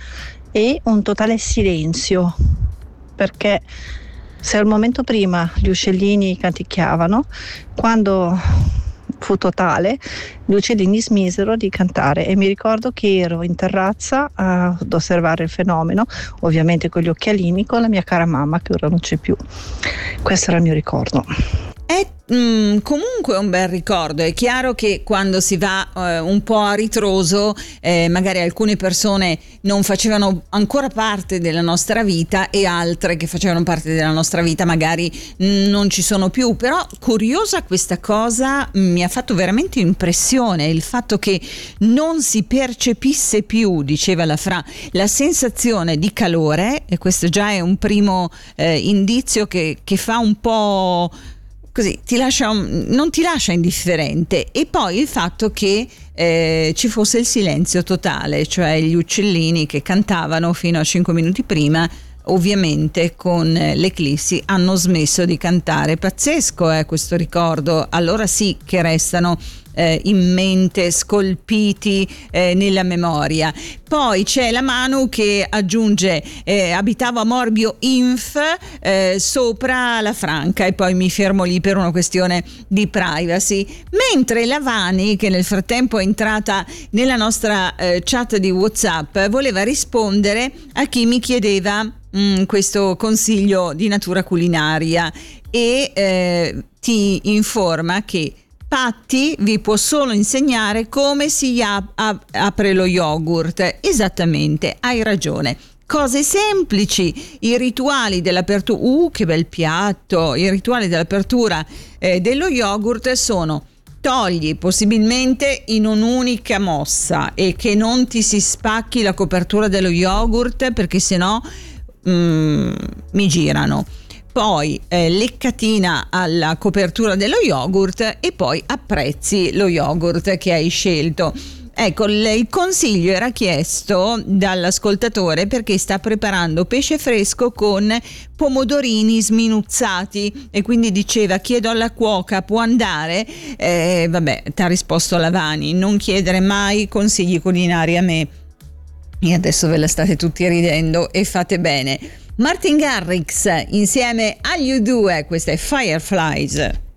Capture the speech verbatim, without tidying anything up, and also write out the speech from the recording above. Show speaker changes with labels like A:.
A: e un totale silenzio, perché se al momento prima gli uccellini canticchiavano, quando fu totale gli uccellini smisero di cantare, e mi ricordo che ero in terrazza ad osservare il fenomeno, ovviamente con gli occhialini, con la mia cara mamma che ora non c'è più. Questo era il mio ricordo.
B: È mm, comunque un bel ricordo. È chiaro che quando si va eh, un po' a ritroso, eh, magari alcune persone non facevano ancora parte della nostra vita e altre che facevano parte della nostra vita magari mm, non ci sono più. Però curiosa questa cosa, mi ha fatto veramente impressione il fatto che non si percepisse più, diceva la Fra, la sensazione di calore, e questo già è un primo eh, indizio che, che fa un po' così, ti lascia, non ti lascia indifferente. E poi il fatto che eh, ci fosse il silenzio totale, cioè gli uccellini che cantavano fino a cinque minuti prima, ovviamente con l'eclissi hanno smesso di cantare. Pazzesco è eh, questo ricordo. Allora sì che restano eh, in mente, scolpiti eh, nella memoria. Poi c'è la Manu che aggiunge eh, abitavo a Morbio Inf eh, sopra la Franca, e poi mi fermo lì per una questione di privacy. Mentre la Vani, che nel frattempo è entrata nella nostra eh, chat di WhatsApp, voleva rispondere a chi mi chiedeva mm, questo consiglio di natura culinaria, e eh, ti informa che Patti vi può solo insegnare come si ap- ap- apre lo yogurt. Esattamente, hai ragione. Cose semplici, i rituali dell'apertura, uh che bel piatto, i rituali dell'apertura eh, dello yogurt sono: togli possibilmente in un'unica mossa e che non ti si spacchi la copertura dello yogurt, perché sennò mm, mi girano. Poi eh, leccatina alla copertura dello yogurt e poi apprezzi lo yogurt che hai scelto. Ecco, il consiglio era chiesto dall'ascoltatore perché sta preparando pesce fresco con pomodorini sminuzzati, e quindi diceva: chiedo alla cuoca, può andare? Eh, vabbè, ti ha risposto Lavani: non chiedere mai consigli culinari a me. E adesso ve la state tutti ridendo e fate bene. Martin Garrix insieme agli U due, questa è Fireflies.